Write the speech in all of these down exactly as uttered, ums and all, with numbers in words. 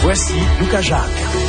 Voici Lucas Jacques.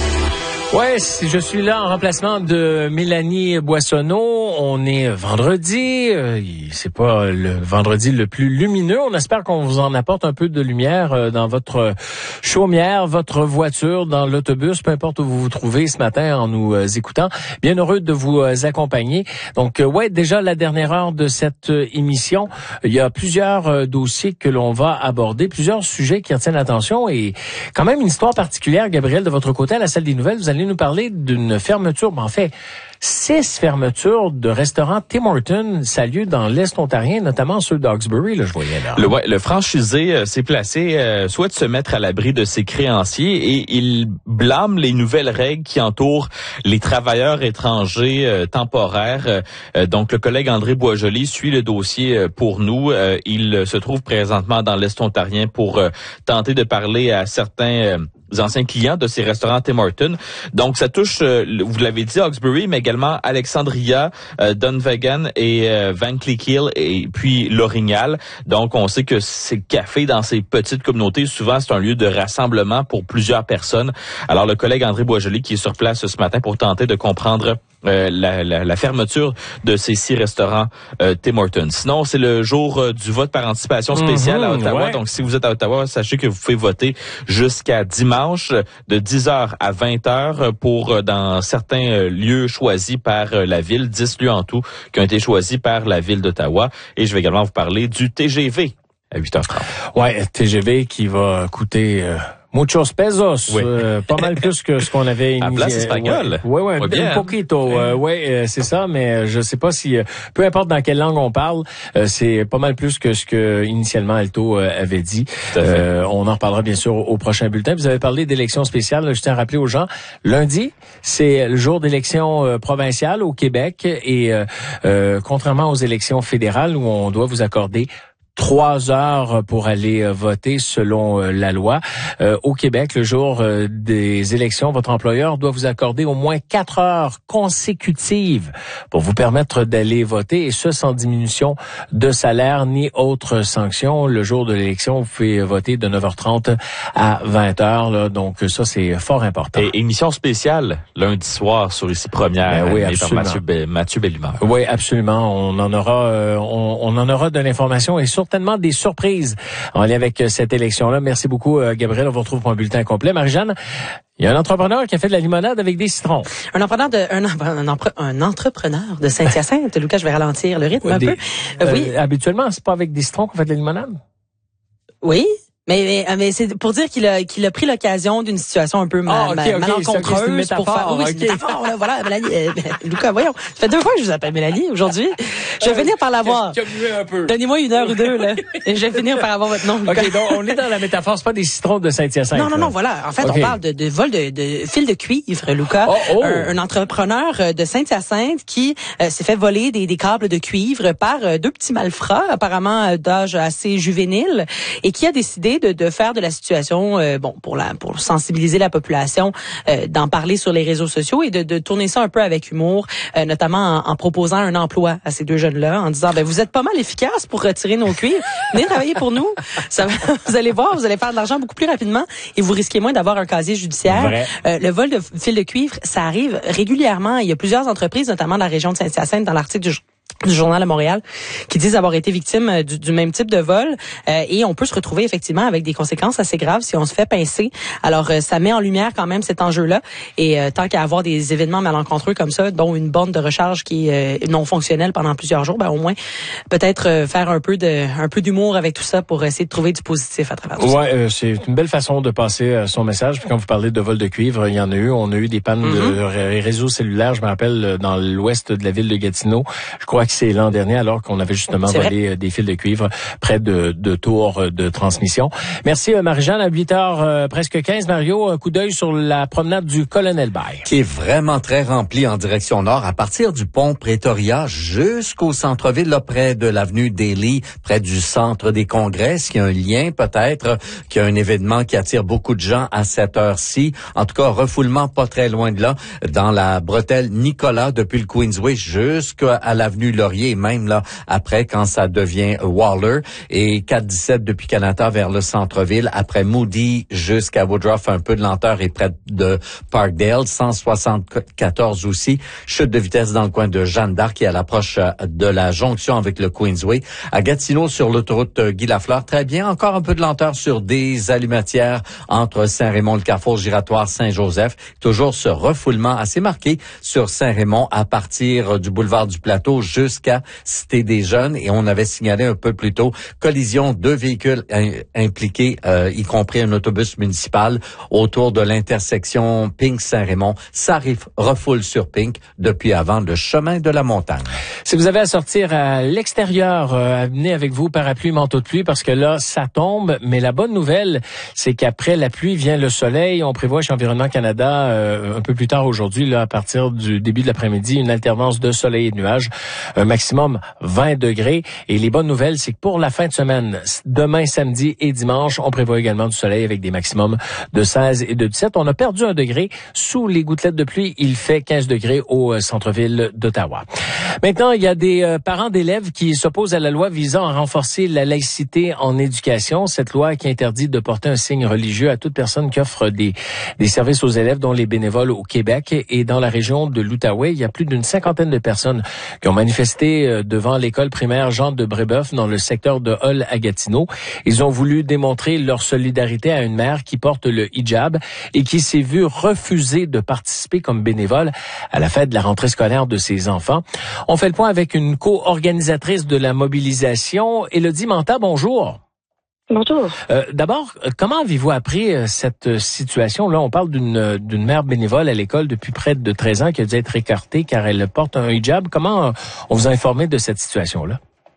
Ouais, je suis là en remplacement de Mélanie Boissonneau. On est vendredi. Euh, c'est pas le vendredi le plus lumineux. On espère qu'on vous en apporte un peu de lumière dans votre chaumière, votre voiture, dans l'autobus, peu importe où vous vous trouvez ce matin en nous écoutant. Bien heureux de vous accompagner. Donc, ouais, déjà la dernière heure de cette émission, il y a plusieurs dossiers que l'on va aborder, plusieurs sujets qui retiennent l'attention et quand même une histoire particulière, Gabriel, de votre côté à la salle des nouvelles. Vous allez nous parler d'une fermeture, ben en fait, six fermetures de restaurants Tim Hortons. Ça a lieu dans l'Est ontarien, notamment ceux d'Hawkesbury, là, je voyais là. Le, ouais, le franchisé euh, s'est placé, euh, souhaite se mettre à l'abri de ses créanciers et il blâme les nouvelles règles qui entourent les travailleurs étrangers euh, temporaires. Euh, donc, le collègue André Boisjoli suit le dossier euh, pour nous. Euh, il se trouve présentement dans l'Est ontarien pour euh, tenter de parler à certains... Euh, anciens clients de ces restaurants Tim Hortons. Donc, ça touche, euh, vous l'avez dit, Hawkesbury, mais également Alexandria, euh, Dunvegan et euh, Van Cleek Hill et puis L'Orignal. Donc, on sait que ces cafés dans ces petites communautés, souvent, c'est un lieu de rassemblement pour plusieurs personnes. Alors, le collègue André Boisjoli qui est sur place ce matin pour tenter de comprendre Euh, la, la, la fermeture de ces six restaurants euh, Tim Hortons. Sinon, c'est le jour euh, du vote par anticipation spécial mm-hmm, à Ottawa. Ouais. Donc, si vous êtes à Ottawa, sachez que vous pouvez voter jusqu'à dimanche de dix heures à vingt heures pour euh, dans certains euh, lieux choisis par euh, la ville, dix lieux en tout qui ont été choisis par la ville d'Ottawa. Et je vais également vous parler du T G V à huit heures trente. Ouais, T G V qui va coûter... Euh... Muchos pesos, oui. euh, pas mal plus que ce qu'on avait initié. À place espagnole. Ouais, ouais, ouais un poquito. Euh, ouais, euh, c'est ça, mais je sais pas si, euh, peu importe dans quelle langue on parle, euh, c'est pas mal plus que ce que initialement Alto euh, avait dit. Euh, on en reparlera bien sûr au, au prochain bulletin. Vous avez parlé d'élections spéciales. Là, je tiens à rappeler aux gens, lundi, c'est le jour d'élections euh, provinciales au Québec et euh, euh, contrairement aux élections fédérales où on doit vous accorder trois heures pour aller euh, voter selon euh, la loi. Euh, au Québec, le jour euh, des élections, votre employeur doit vous accorder au moins quatre heures consécutives pour vous permettre d'aller voter, et ce, sans diminution de salaire ni autre sanction. Le jour de l'élection, vous pouvez voter de neuf heures trente à vingt heures. Là, donc, ça, c'est fort important. Et émission spéciale lundi soir sur Ici Première, ben oui, absolument. par Mathieu, Be- Mathieu Bellemare. Oui, absolument. On en aura, euh, on, on en aura de l'information et surtout certainement des surprises en lien avec cette élection-là. Merci beaucoup, euh, Gabriel. On vous retrouve pour un bulletin complet. Marie-Jeanne, il y a un entrepreneur qui a fait de la limonade avec des citrons. Un entrepreneur de, un, un, un, un entrepreneur de Saint-Hyacinthe. Lucas, je vais ralentir le rythme des, un peu. Euh, oui. Euh, habituellement, c'est pas avec des citrons qu'on fait de la limonade? Oui. Mais, mais, mais c'est pour dire qu'il a, qu'il a pris l'occasion d'une situation un peu mal, oh, okay, okay. malencontreuse pour faire... Oui, okay. c'est une métaphore, là, voilà, Mélanie. Euh, Lucas, voyons. Ça fait deux fois que je vous appelle Mélanie aujourd'hui. Je vais euh, finir par l'avoir. Donnez-moi une heure ou deux, là. Et je vais finir par avoir votre nom, Lucas. OK, donc on est dans la métaphore. C'est pas des citrons de Saint-Hyacinthe. Non, non, non, voilà. En fait, okay. on parle de, de vol de, de fil de cuivre, Lucas. Oh, oh. Un, un entrepreneur de Saint-Hyacinthe qui euh, s'est fait voler des, des câbles de cuivre par euh, deux petits malfrats, apparemment euh, d'âge assez juvénile, et qui a décidé de, de faire de la situation, euh, bon, pour la pour sensibiliser la population, euh, d'en parler sur les réseaux sociaux et de, de tourner ça un peu avec humour, euh, notamment en, en proposant un emploi à ces deux jeunes-là, en disant, ben vous êtes pas mal efficaces pour retirer nos cuivres, venez travailler pour nous, ça, vous allez voir, vous allez faire de l'argent beaucoup plus rapidement et vous risquez moins d'avoir un casier judiciaire. Euh, le vol de fil de cuivre, ça arrive régulièrement. Il y a plusieurs entreprises, notamment dans la région de Saint-Hyacinthe, dans l'article du du Journal à Montréal, qui disent avoir été victimes du, du même type de vol, euh, et on peut se retrouver effectivement avec des conséquences assez graves si on se fait pincer. Alors euh, ça met en lumière quand même cet enjeu-là, et euh, tant qu'à avoir des événements malencontreux comme ça, dont une borne de recharge qui est euh, non fonctionnelle pendant plusieurs jours, ben au moins peut-être euh, faire un peu de un peu d'humour avec tout ça pour essayer de trouver du positif à travers tout ouais, ça. Euh, c'est une belle façon de passer euh, son message. Puis quand vous parlez de vol de cuivre, il y en a eu, on a eu des pannes mm-hmm. de réseaux cellulaires, je me rappelle, dans l'ouest de la ville de Gatineau. Je crois que c'est l'an dernier, alors qu'on avait justement c'est volé vrai. des fils de cuivre près de, de tours de transmission. Merci Marie-Jeanne. À huit heures euh, presque quinze, Mario, un coup d'œil sur la promenade du Colonel Bay. Qui est vraiment très remplie en direction nord, à partir du pont Pretoria jusqu'au centre-ville, là, près de l'avenue Daly, près du centre des congrès. Est-ce qu'il y a un lien peut-être, qu'il y a un événement qui attire beaucoup de gens à cette heure-ci? En tout cas, refoulement pas très loin de là, dans la bretelle Nicolas, depuis le Queensway jusqu'à l'avenue Laurier, et même là, après, quand ça devient Waller, et quatre dix-sept depuis Canada vers le centre-ville, après Moody jusqu'à Woodruff, un peu de lenteur et près de Parkdale, cent soixante-quatorze aussi, chute de vitesse dans le coin de Jeanne d'Arc et à l'approche de la jonction avec le Queensway. À Gatineau, sur l'autoroute Guy Lafleur, très bien, encore un peu de lenteur sur des allumatières entre Saint-Raymond, le carrefour giratoire Saint-Joseph, toujours ce refoulement assez marqué sur Saint-Raymond à partir du boulevard du Plateau jusqu'à Cité des Jeunes, et on avait signalé un peu plus tôt collision, deux véhicules impliqués, euh, y compris un autobus municipal autour de l'intersection Pink-Saint-Raymond. Ça arrive, refoule sur Pink depuis avant le chemin de la montagne. Si vous avez à sortir à l'extérieur, euh, amenez avec vous parapluie, manteau de pluie, parce que là, ça tombe. Mais la bonne nouvelle, c'est qu'après la pluie vient le soleil. On prévoit chez Environnement Canada, euh, un peu plus tard aujourd'hui, là, à partir du début de l'après-midi, une alternance de soleil et de nuages, un maximum vingt degrés. Et les bonnes nouvelles, c'est que pour la fin de semaine, demain, samedi et dimanche, on prévoit également du soleil avec des maximums de seize et de dix-sept. On a perdu un degré sous les gouttelettes de pluie. Il fait quinze degrés au centre-ville d'Ottawa. Maintenant, il y a des euh, parents d'élèves qui s'opposent à la loi visant à renforcer la laïcité en éducation. Cette loi qui interdit de porter un signe religieux à toute personne qui offre des, des services aux élèves, dont les bénévoles au Québec et dans la région de l'Outaouais. Il y a plus d'une cinquantaine de personnes qui ont manifesté devant l'école primaire Jean de Brébeuf dans le secteur de Hull à Gatineau. Ils ont voulu démontrer leur solidarité à une mère qui porte le hijab et qui s'est vue refuser de participer comme bénévole à la fête de la rentrée scolaire de ses enfants. On fait le point avec une co-organisatrice de la mobilisation, Élodie Manta, bonjour. Bonjour. Euh, d'abord, comment avez-vous appris euh, cette situation? Là, on parle d'une d'une mère bénévole à l'école depuis près de treize ans qui a dû être écartée car elle porte un hijab. Comment euh, on vous a informé de cette situation-là?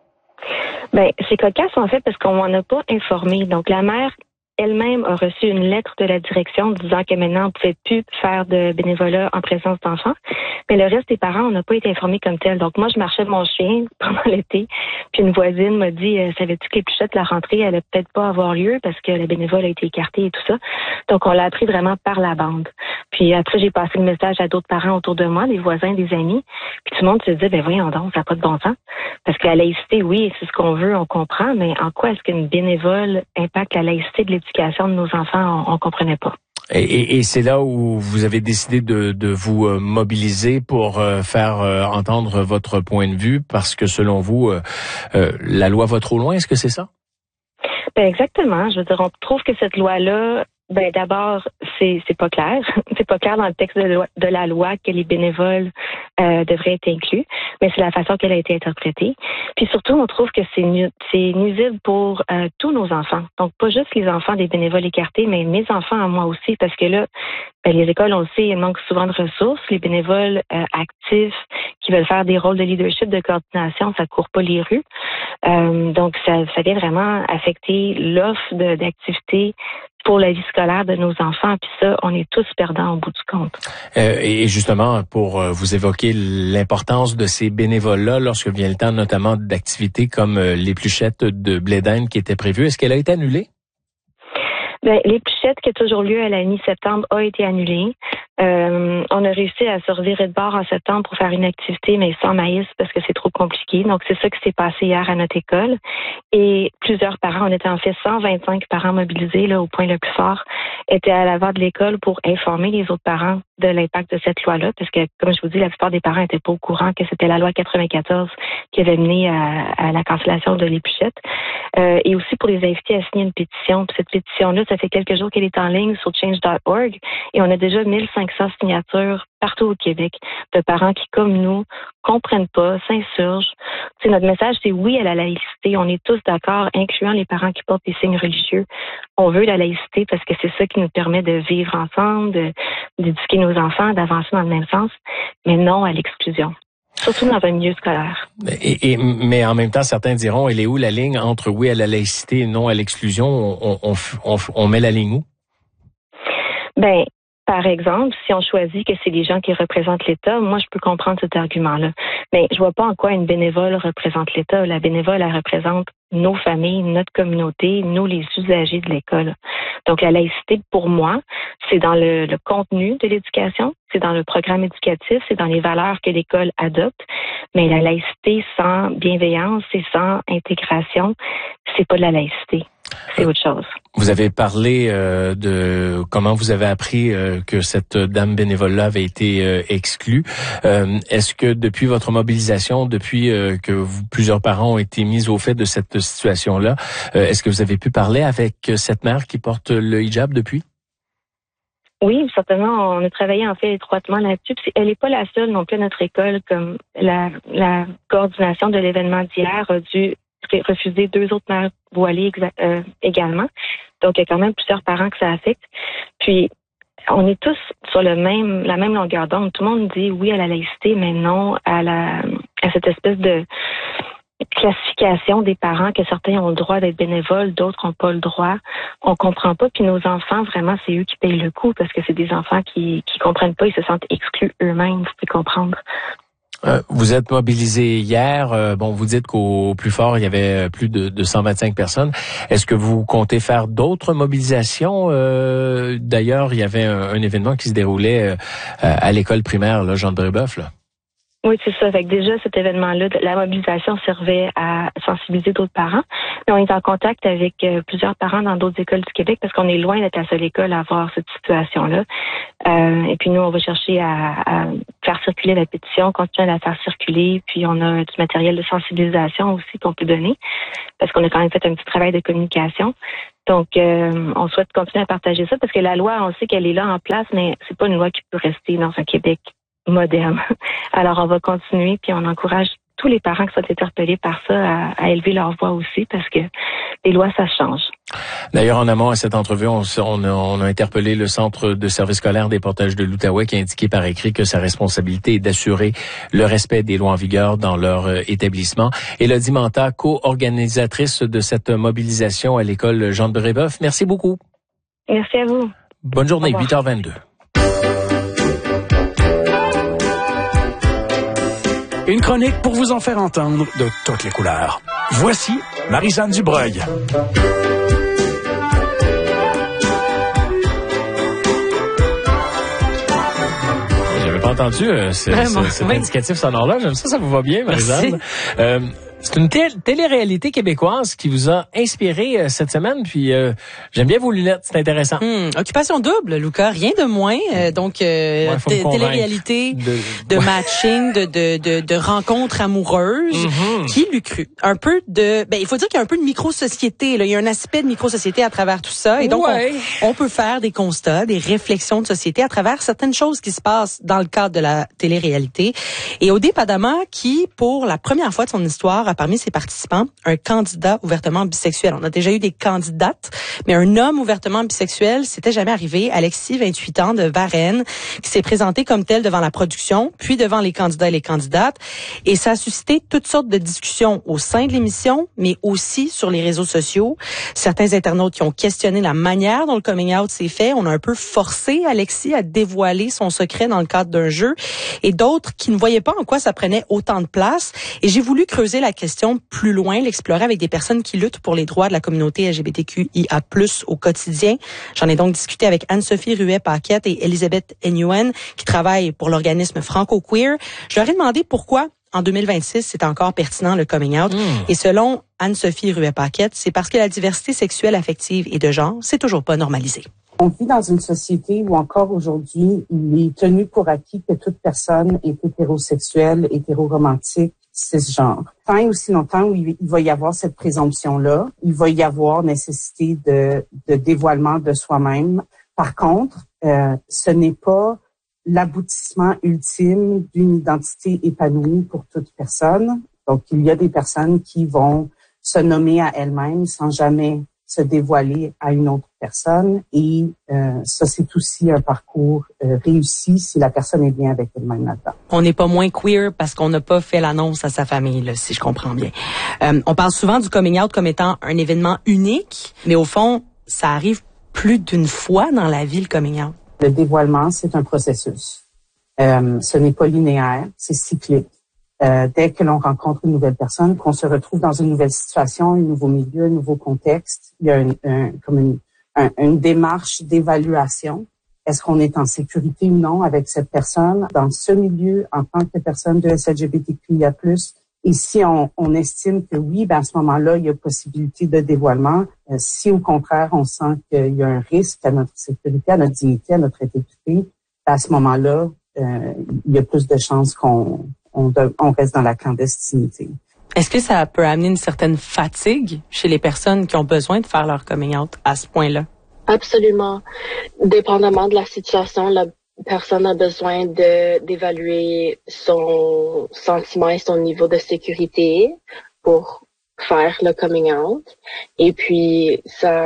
Ben, c'est cocasse en fait parce qu'on m'en a pas informé. Donc la mère elle-même a reçu une lettre de la direction disant que maintenant on ne pouvait plus faire de bénévolat en présence d'enfants. Mais le reste des parents, on n'a pas été informés comme tel. Donc moi, je marchais mon chien pendant l'été, puis une voisine m'a dit euh, « Savais-tu que les pluchettes, la rentrée, elle allait peut-être pas avoir lieu parce que le bénévole a été écarté et tout ça. » Donc on l'a appris vraiment par la bande. Puis après, j'ai passé le message à d'autres parents autour de moi, des voisins, des amis. Puis tout le monde se dit « Ben voyons donc, ça n'a pas de bon sens. » Parce que la laïcité, oui, c'est ce qu'on veut, on comprend, mais en quoi est-ce qu'une bénévole impacte la laïcité de l'éducation de nos enfants? On ne comprenait pas. Et, et, et c'est là où vous avez décidé de, de vous euh, mobiliser pour euh, faire euh, entendre votre point de vue, parce que selon vous, euh, euh, la loi va trop loin. Est-ce que c'est ça? Ben exactement. Je veux dire, on trouve que cette loi-là, ben d'abord, c'est c'est pas clair. C'est pas clair dans le texte de, loi, de la loi que les bénévoles euh, devraient être inclus, mais c'est la façon qu'elle a été interprétée. Puis surtout, on trouve que c'est nu, c'est nuisible pour euh, tous nos enfants. Donc pas juste les enfants des bénévoles écartés, mais mes enfants à moi aussi, parce que là, ben, les écoles, on le sait, elles manquent souvent de ressources. Les bénévoles euh, actifs qui veulent faire des rôles de leadership, de coordination, ça court pas les rues. Euh, donc ça, ça vient vraiment affecter l'offre de, d'activités pour la vie scolaire de nos enfants, puis ça, on est tous perdants au bout du compte. Euh, et justement, pour euh, vous évoquer l'importance de ces bénévoles-là, lorsque vient le temps notamment d'activités comme euh, l'épluchette de blé d'Inde qui était prévue, est-ce qu'elle a été annulée? Ben, l'épluchette qui a toujours lieu à la mi-septembre a été annulée. Euh, on a réussi à se revirer de bord en septembre pour faire une activité, mais sans maïs parce que c'est trop compliqué. Donc, c'est ça qui s'est passé hier à notre école. Et plusieurs parents, on était en fait cent vingt-cinq parents mobilisés là, au point le plus fort, étaient à l'avant de l'école pour informer les autres parents de l'impact de cette loi-là, parce que, comme je vous dis, la plupart des parents n'étaient pas au courant que c'était la loi quatre-vingt-quatorze qui avait mené à, à la cancellation de l'épluchette. Euh, et aussi pour les inviter à signer une pétition. Puis cette pétition-là, ça fait quelques jours qu'elle est en ligne sur change point org et on a déjà mille cinq cents signatures partout au Québec de parents qui, comme nous, comprennent pas, s'insurgent. T'sais, notre message, c'est oui à la laïcité. On est tous d'accord, incluant les parents qui portent des signes religieux. On veut la laïcité parce que c'est ça qui nous permet de vivre ensemble, de, d'éduquer nos enfants, d'avancer dans le même sens, mais non à l'exclusion. Surtout dans un milieu scolaire. Et, et, mais en même temps, certains diront, elle est où la ligne entre oui à la laïcité et non à l'exclusion? On, on, on, on met la ligne où? Ben, par exemple, si on choisit que c'est des gens qui représentent l'État, moi, je peux comprendre cet argument-là. Mais je vois pas en quoi une bénévole représente l'État. La bénévole, elle représente nos familles, notre communauté, nous les usagers de l'école. Donc la laïcité, pour moi, c'est dans le, le contenu de l'éducation, c'est dans le programme éducatif, c'est dans les valeurs que l'école adopte, mais la laïcité sans bienveillance et sans intégration, c'est pas de la laïcité. C'est autre chose. Vous avez parlé euh, de comment vous avez appris euh, que cette dame bénévole-là avait été euh, exclue. Euh, est-ce que depuis votre mobilisation, depuis euh, que vous, plusieurs parents ont été mis au fait de cette situation-là, euh, est-ce que vous avez pu parler avec cette mère qui porte le hijab depuis? Oui, certainement. On a travaillé en fait étroitement là-dessus. Puis elle n'est pas la seule non plus à notre école, comme la, la coordination de l'événement d'hier a dû refuser deux autres mères voilées euh, également. Donc, il y a quand même plusieurs parents que ça affecte. Puis, on est tous sur le même, la même longueur d'onde. Tout le monde dit oui à la laïcité, mais non à la, à cette espèce de classification des parents, que certains ont le droit d'être bénévoles, d'autres n'ont pas le droit. On comprend pas. Puis nos enfants, vraiment, c'est eux qui payent le coup parce que c'est des enfants qui, qui comprennent pas, ils se sentent exclus eux-mêmes, vous pouvez comprendre. Euh, vous êtes mobilisé hier. Euh, bon, vous dites qu'au plus fort, il y avait plus de, de cent vingt-cinq personnes. Est-ce que vous comptez faire d'autres mobilisations? Euh, d'ailleurs, il y avait un, un événement qui se déroulait euh, à l'école primaire, là, Jean de Brébeuf, là. Oui, c'est ça. Fait que déjà, cet événement-là, la mobilisation servait à sensibiliser d'autres parents. Mais on est en contact avec euh, plusieurs parents dans d'autres écoles du Québec parce qu'on est loin d'être la seule école à avoir cette situation-là. Euh, et puis nous, on va chercher à, à faire circuler la pétition, continuer à la faire circuler. Puis on a du matériel de sensibilisation aussi qu'on peut donner parce qu'on a quand même fait un petit travail de communication. Donc, euh, on souhaite continuer à partager ça parce que la loi, on sait qu'elle est là en place, mais c'est pas une loi qui peut rester dans un Québec moderne. Alors, on va continuer, puis on encourage tous les parents qui sont interpellés par ça à, à élever leur voix aussi, parce que les lois, ça change. D'ailleurs, en amont à cette entrevue, on, on, a, on a interpellé le Centre de service scolaire des portages de l'Outaouais qui a indiqué par écrit que sa responsabilité est d'assurer le respect des lois en vigueur dans leur euh, établissement. Élodie Manta, co-organisatrice de cette mobilisation à l'école Jean de Brébeuf, merci beaucoup. Merci à vous. Bonne journée, huit heures vingt-deux. Une chronique pour vous en faire entendre de toutes les couleurs. Voici Marie-Jeanne Dubreuil. J'avais pas entendu euh, ce, ce, cet oui. indicatif sonore-là. J'aime ça, ça vous va bien, Marie-Jeanne. Euh, c'est une té- télé-réalité québécoise qui vous a inspiré euh, cette semaine, puis euh, j'aime bien vos lunettes, c'est intéressant. Hum, occupation double, Luca, rien de moins. Euh, donc, euh, ouais, t- télé-réalité de, de matching, de, de, de, de rencontres amoureuses. Mm-hmm. Qui l'eût cru? Un peu de... Ben, il faut dire qu'il y a un peu de micro-société. Là. Il y a un aspect de micro-société à travers tout ça. Et donc, ouais. on, on peut faire des constats, des réflexions de société à travers certaines choses qui se passent dans le cadre de la télé-réalité. Et Odé Padama, qui, pour la première fois de son histoire, a parmi ses participants un candidat ouvertement bisexuel. On a déjà eu des candidates, mais un homme ouvertement bisexuel, c'était jamais arrivé. Alexis, vingt-huit ans, de Varennes, qui s'est présenté comme tel devant la production, puis devant les candidats et les candidates. Et ça a suscité toutes sortes de discussions au sein de l'émission, mais aussi sur les réseaux sociaux. Certains internautes qui ont questionné la manière dont le coming out s'est fait. On a un peu forcé Alexis à dévoiler son secret dans le cadre d'un jeu. Et d'autres qui ne voyaient pas en quoi ça prenait autant de place. Et j'ai voulu creuser la question plus loin, l'explorer avec des personnes qui luttent pour les droits de la communauté L G B T Q I A plus, au quotidien. J'en ai donc discuté avec Anne-Sophie Ruet-Paquette et Elisabeth Nguyen, qui travaillent pour l'organisme Franco-Queer. Je leur ai demandé pourquoi, en deux mille vingt-six, c'est encore pertinent le coming out. Mmh. Et selon Anne-Sophie Ruet-Paquette, c'est parce que la diversité sexuelle, affective et de genre, c'est toujours pas normalisé. On vit dans une société où encore aujourd'hui, il est tenu pour acquis que toute personne est hétérosexuelle, hétéroromantique, cisgenre. Tant et aussi longtemps où il va y avoir cette présomption-là, il va y avoir nécessité de, de dévoilement de soi-même. Par contre, euh, ce n'est pas l'aboutissement ultime d'une identité épanouie pour toute personne. Donc, il y a des personnes qui vont se nommer à elles-mêmes sans jamais se dévoiler à une autre personne. Et euh, ça, c'est aussi un parcours euh, réussi si la personne est bien avec elle-même là-dedans. On n'est pas moins queer parce qu'on n'a pas fait l'annonce à sa famille, là, si je comprends bien. Euh, on parle souvent du coming out comme étant un événement unique, mais au fond, ça arrive plus d'une fois dans la vie, le coming out. Le dévoilement, c'est un processus. Euh, ce n'est pas linéaire, c'est cyclique. Euh, dès que l'on rencontre une nouvelle personne, qu'on se retrouve dans une nouvelle situation, un nouveau milieu, un nouveau contexte, il y a un, un, comme une, un, une démarche d'évaluation. Est-ce qu'on est en sécurité ou non avec cette personne dans ce milieu en tant que personne de L G B T Q I A plus? Et si on, on estime que oui, ben à ce moment-là, il y a possibilité de dévoilement. Euh, si au contraire, on sent qu'il y a un risque à notre sécurité, à notre dignité, à notre intégrité, à ce moment-là, euh, il y a plus de chances qu'on on, de, on reste dans la clandestinité. Est-ce que ça peut amener une certaine fatigue chez les personnes qui ont besoin de faire leur coming out à ce point-là? Absolument. Dépendamment de la situation, la personne a besoin de d'évaluer son sentiment et son niveau de sécurité pour faire le coming out. Et puis,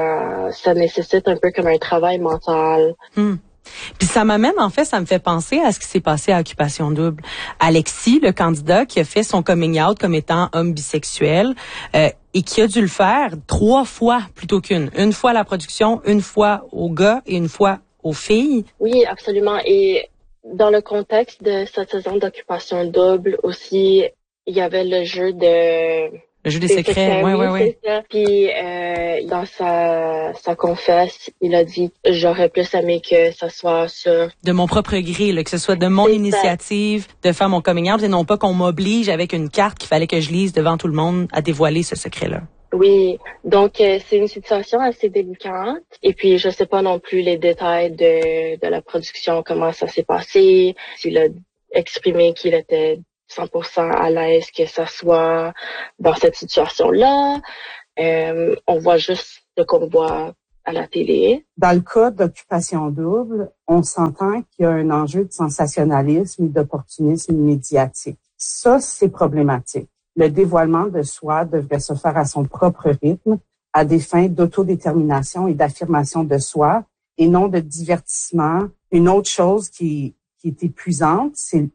ça ça nécessite un peu comme un travail mental. Hmm. Puis ça m'amène, en fait, ça me fait penser à ce qui s'est passé à Occupation Double. Alexis, le candidat qui a fait son coming out comme étant homme bisexuel euh, et qui a dû le faire trois fois plutôt qu'une. Une fois à la production, une fois aux gars et une fois aux filles. Oui, absolument. Et dans le contexte de cette saison d'Occupation Double aussi, il y avait le jeu de... Le jeu des, des secrets, oui, oui, oui. Puis euh, dans sa sa confesse, il a dit « J'aurais plus aimé que ça soit sur... » De mon propre gré, là, que ce soit de mon initiative de faire mon coming out et non pas qu'on m'oblige avec une carte qu'il fallait que je lise devant tout le monde à dévoiler ce secret-là. Oui, donc euh, c'est une situation assez délicate. Et puis je sais pas non plus les détails de de la production, comment ça s'est passé, s'il a exprimé qu'il était cent pour cent à l'aise que ça soit dans cette situation-là. Euh, on voit juste ce qu'on voit à la télé. Dans le cas d'Occupation Double, on s'entend qu'il y a un enjeu de sensationnalisme et d'opportunisme médiatique. Ça, c'est problématique. Le dévoilement de soi devrait se faire à son propre rythme, à des fins d'autodétermination et d'affirmation de soi, et non de divertissement. Une autre chose qui, qui est épuisante, c'est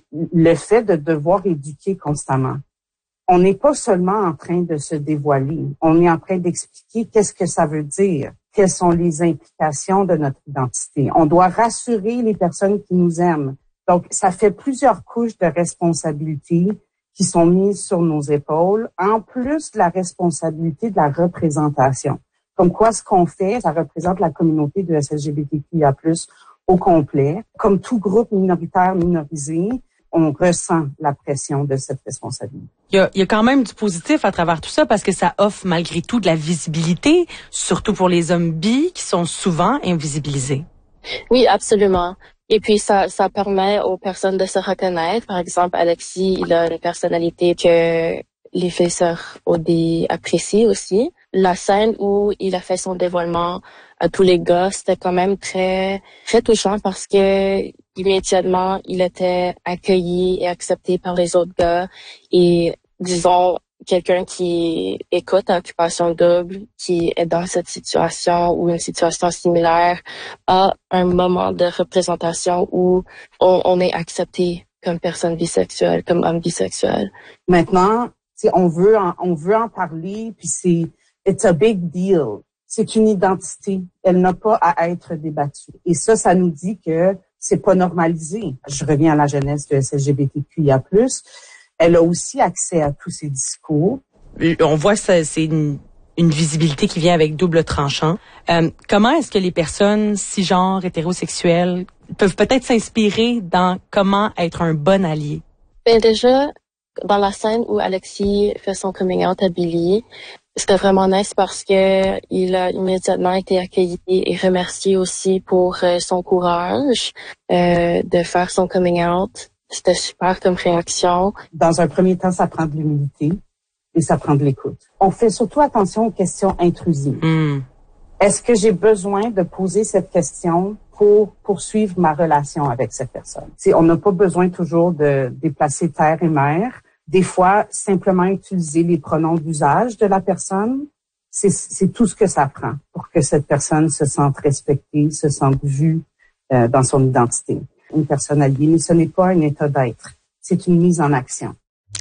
le fait de devoir éduquer constamment. On n'est pas seulement en train de se dévoiler, on est en train d'expliquer qu'est-ce que ça veut dire, quelles sont les implications de notre identité. On doit rassurer les personnes qui nous aiment. Donc, ça fait plusieurs couches de responsabilité qui sont mises sur nos épaules, en plus de la responsabilité de la représentation. Comme quoi, ce qu'on fait, ça représente la communauté de L G B T Q I A plus, au complet. Comme tout groupe minoritaire minorisé, on ressent la pression de cette responsabilité. Il y a, il y a quand même du positif à travers tout ça parce que ça offre malgré tout de la visibilité, surtout pour les hommes bi qui sont souvent invisibilisés. Oui, absolument. Et puis ça, ça permet aux personnes de se reconnaître. Par exemple, Alexis, il a une personnalité que les faiseurs O D apprécient aussi. La scène où il a fait son dévoilement à tous les gars, c'était quand même très très touchant parce que immédiatement, il était accueilli et accepté par les autres gars. Et disons, quelqu'un qui écoute Occupation Double, qui est dans cette situation ou une situation similaire, a un moment de représentation où on, on est accepté comme personne bisexuelle, comme homme bisexuel. Maintenant, on veut en, on veut en parler, puis c'est it's a big deal. C'est une identité. Elle n'a pas à être débattue. Et ça, ça nous dit que c'est pas normalisé. Je reviens à la jeunesse de L G B T Q I A plus. Elle a aussi accès à tous ces discours. On voit que ça, c'est une, une visibilité qui vient avec double tranchant. Euh, comment est-ce que les personnes cisgenres, hétérosexuelles peuvent peut-être s'inspirer dans comment être un bon allié? Ben déjà, dans la scène où Alexis fait son coming out à Billy, c'était vraiment nice parce que il a immédiatement été accueilli et remercié aussi pour euh, son courage euh, de faire son coming out. C'était super comme réaction. Dans un premier temps, ça prend de l'humilité et ça prend de l'écoute. On fait surtout attention aux questions intrusives. Mm. Est-ce que j'ai besoin de poser cette question pour poursuivre ma relation avec cette personne? T'sais, on n'a pas besoin toujours de déplacer terre et mer. Des fois, simplement utiliser les pronoms d'usage de la personne, c'est, c'est tout ce que ça prend pour que cette personne se sente respectée, se sente vue euh, dans son identité. Une personne alliée, mais ce n'est pas un état d'être, c'est une mise en action.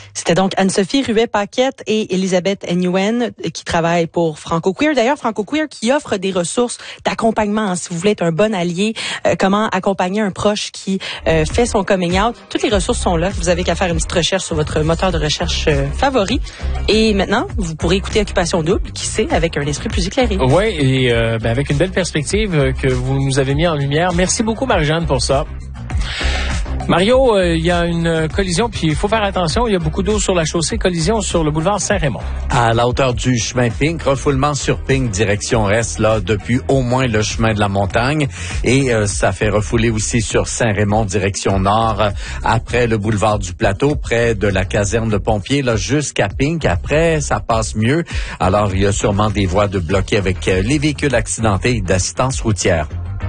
C'était donc Anne-Sophie Ruet-Paquette et Elisabeth Nguyen qui travaillent pour Franco Queer. D'ailleurs, Franco Queer qui offre des ressources d'accompagnement. Si vous voulez être un bon allié, euh, comment accompagner un proche qui euh, fait son coming out. Toutes les ressources sont là. Vous avez qu'à faire une petite recherche sur votre moteur de recherche euh, favori. Et maintenant, vous pourrez écouter Occupation Double, qui sait, avec un esprit plus éclairé. Oui, et euh, ben, avec une belle perspective que vous nous avez mis en lumière. Merci beaucoup, Marie-Jeanne, pour ça. Mario, il euh, y a une collision, puis il faut faire attention, il y a beaucoup d'eau sur la chaussée, collision sur le boulevard Saint-Raymond. À la hauteur du chemin Pink, refoulement sur Pink, direction Est, là, depuis au moins le chemin de la montagne. Et euh, ça fait refouler aussi sur Saint-Raymond, direction Nord, euh, après le boulevard du Plateau, près de la caserne de pompiers, là, jusqu'à Pink. Après, ça passe mieux. Alors, il y a sûrement des voies de bloquées avec euh, les véhicules accidentés et d'assistance routière.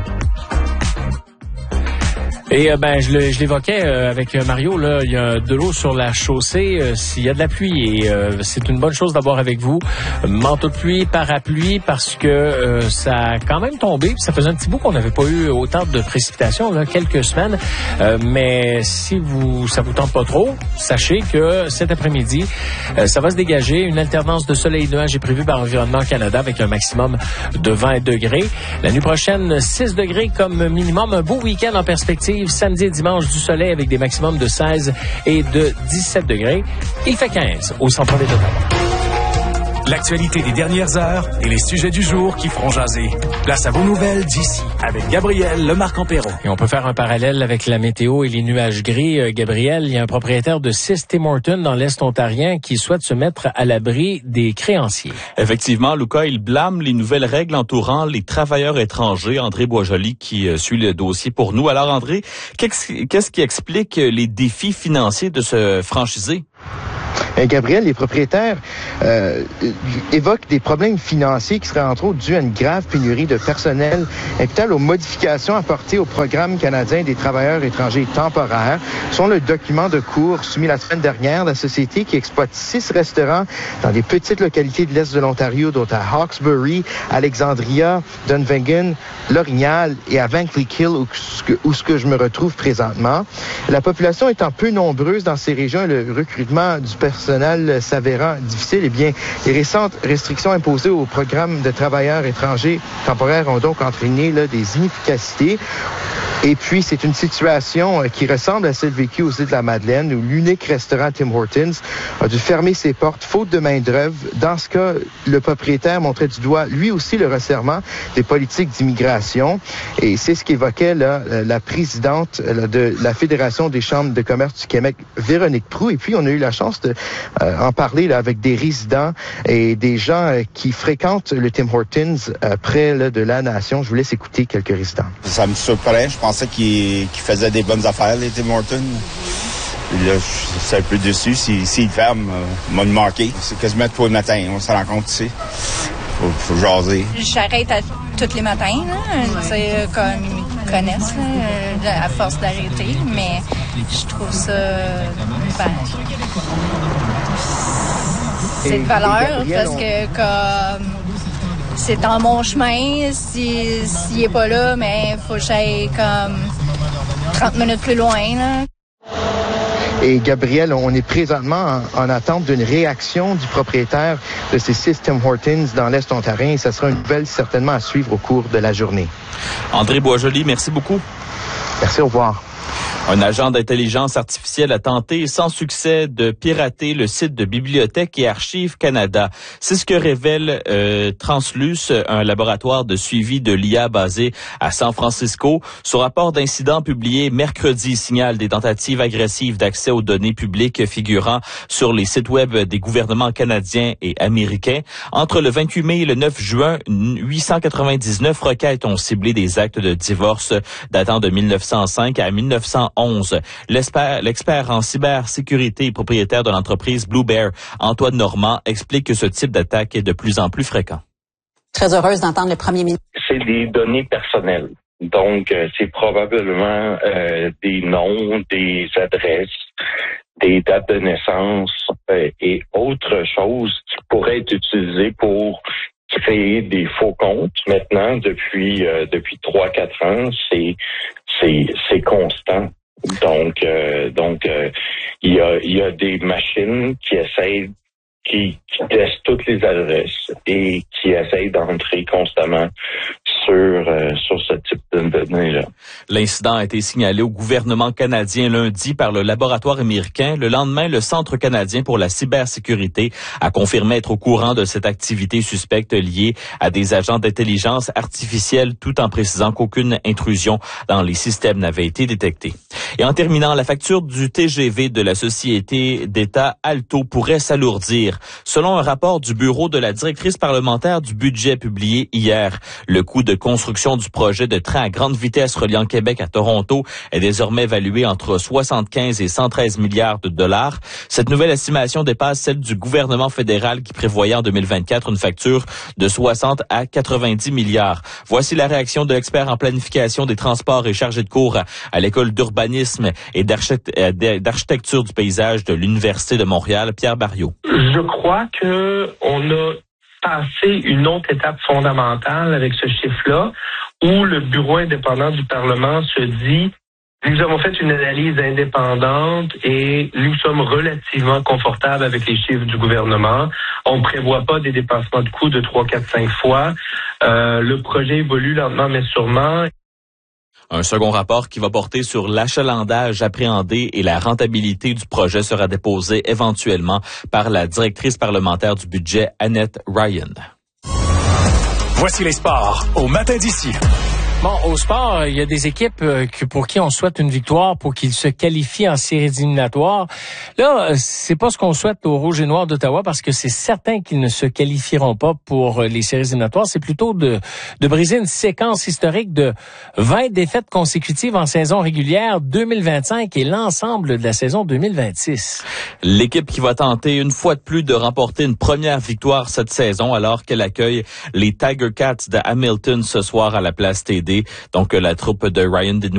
Et euh, ben je, le, je l'évoquais euh, avec Mario, là, il y a de l'eau sur la chaussée, euh, s'il y a de la pluie, et euh, c'est une bonne chose d'avoir avec vous manteau de pluie, parapluie, parce que euh, ça a quand même tombé, puis ça faisait un petit bout qu'on n'avait pas eu autant de précipitations, là, quelques semaines, euh, mais si vous ça vous tente pas trop, sachez que cet après-midi, euh, ça va se dégager, une alternance de soleil et nuages est prévue par Environnement Canada avec un maximum de vingt degrés. La nuit prochaine, six degrés comme minimum, un beau week-end en perspective. Samedi et dimanche, du soleil avec des maximums de seize et de dix-sept degrés. Il fait quinze au centre-ville d'Ottawa. L'actualité des dernières heures et les sujets du jour qui feront jaser. Place à vos nouvelles d'ici avec Gabriel Lemarque-Empéron. Et on peut faire un parallèle avec la météo et les nuages gris. Euh, Gabriel, il y a un propriétaire de six Tim Hortons dans l'Est ontarien qui souhaite se mettre à l'abri des créanciers. Effectivement, Lucas, il blâme les nouvelles règles entourant les travailleurs étrangers. André Boisjoli qui euh, suit le dossier pour nous. Alors André, qu'est-ce, qu'est-ce qui explique les défis financiers de ce franchisé? Gabriel, les propriétaires euh, évoquent des problèmes financiers qui seraient entre autres dus à une grave pénurie de personnel imputable aux modifications apportées au programme canadien des travailleurs étrangers temporaires. Selon le document de cours soumis la semaine dernière, la société qui exploite six restaurants dans des petites localités de l'Est de l'Ontario, dont à Hawkesbury, Alexandria, Dunvegan, L'Orignal et à Van Cleek Hill, où, où ce que je me retrouve présentement. La population étant peu nombreuse dans ces régions, le recrutement du personnel s'avérant difficile, eh bien, les récentes restrictions imposées au programme de travailleurs étrangers temporaires ont donc entraîné là, des inefficacités. Et puis, c'est une situation qui ressemble à celle vécue aux îles de la Madeleine, où l'unique restaurant Tim Hortons a dû fermer ses portes faute de main-d'œuvre. Dans ce cas, le propriétaire montrait du doigt, lui aussi, le resserrement des politiques d'immigration. Et c'est ce qu'évoquait là, la présidente là, de la Fédération des chambres de commerce du Québec, Véronique Proulx. Et puis, on a eu la chance de euh, en parler là, avec des résidents et des gens euh, qui fréquentent le Tim Hortons euh, près là, de la nation. Je vous laisse écouter quelques résidents. Ça me surprend. Je pensais qu'ils qu'il faisaient des bonnes affaires, les Tim Hortons. Là, je suis un peu déçu. S'ils si, si ferment, euh, m'a marqué. C'est quasiment tous les matins. On se rencontre ici. Faut, faut jaser. J'arrête à, tous les matins, là, c'est comme ils connaissent, là, à force d'arrêter, mais je trouve ça, ben, c'est de valeur parce que comme c'est en mon chemin, si s'il est pas là, mais faut que j'aille comme trente minutes plus loin, là. Et Gabriel, on est présentement en, en attente d'une réaction du propriétaire de ces six Tim Hortons dans l'Est ontarien. Et ça sera une nouvelle certainement à suivre au cours de la journée. André Boisjoli, merci beaucoup. Merci, au revoir. Un agent d'intelligence artificielle a tenté sans succès de pirater le site de Bibliothèque et Archives Canada. C'est ce que révèle euh, Transluce, un laboratoire de suivi de l'I A basé à San Francisco. Ce rapport d'incident publié mercredi signale des tentatives agressives d'accès aux données publiques figurant sur les sites web des gouvernements canadiens et américains. Entre le vingt-huit mai et le neuf juin, huit cent quatre-vingt-dix-neuf requêtes ont ciblé des actes de divorce datant de mille neuf cent cinq à mille neuf cent onze. L'expert, l'expert en cybersécurité et propriétaire de l'entreprise Blue Bear, Antoine Normand, explique que ce type d'attaque est de plus en plus fréquent. Très heureuse d'entendre le premier ministre. C'est des données personnelles. Donc, euh, c'est probablement euh, des noms, des adresses, des dates de naissance euh, et autres choses qui pourraient être utilisées pour créer des faux comptes. Maintenant, depuis euh, depuis trois quatre ans, c'est c'est c'est constant. Donc, euh, donc, euh, il y a, il y a des machines qui essayent, qui, qui testent toutes les adresses et qui essayent d'entrer constamment sur euh, sur ce type de données-là. L'incident a été signalé au gouvernement canadien lundi par le laboratoire américain. Le lendemain, le Centre canadien pour la cybersécurité a confirmé être au courant de cette activité suspecte liée à des agents d'intelligence artificielle, tout en précisant qu'aucune intrusion dans les systèmes n'avait été détectée. Et en terminant, la facture du T G V de la société d'État Alto pourrait s'alourdir. Selon un rapport du bureau de la directrice parlementaire du budget publié hier, le coût de construction du projet de train à grande vitesse reliant Québec à Toronto est désormais évalué entre soixante-quinze et cent treize milliards de dollars. Cette nouvelle estimation dépasse celle du gouvernement fédéral qui prévoyait en deux mille vingt-quatre une facture de soixante à quatre-vingt-dix milliards. Voici la réaction de l'expert en planification des transports et chargé de cours à l'école d'urbanisme et d'architecture du paysage de l'Université de Montréal, Pierre Barriot. Je crois que on a passé une autre étape fondamentale avec ce chiffre-là, où le bureau indépendant du Parlement se dit « Nous avons fait une analyse indépendante et nous sommes relativement confortables avec les chiffres du gouvernement. On ne prévoit pas des dépassements de coûts de trois, quatre, cinq fois. Euh, le projet évolue lentement mais sûrement. » Un second rapport qui va porter sur l'achalandage appréhendé et la rentabilité du projet sera déposé éventuellement par la directrice parlementaire du budget, Annette Ryan. Voici les sports au matin d'ici. Bon, au sport, il y a des équipes euh, que, pour qui on souhaite une victoire pour qu'ils se qualifient en séries éliminatoires. Là, c'est pas ce qu'on souhaite aux Rouges et Noirs d'Ottawa parce que c'est certain qu'ils ne se qualifieront pas pour les séries éliminatoires. C'est plutôt de, de briser une séquence historique de vingt défaites consécutives en saison régulière deux mille vingt-cinq et l'ensemble de la saison deux mille vingt-six. L'équipe qui va tenter une fois de plus de remporter une première victoire cette saison alors qu'elle accueille les Tiger Cats de Hamilton ce soir à la Place T D. Donc la troupe de Ryan Denouille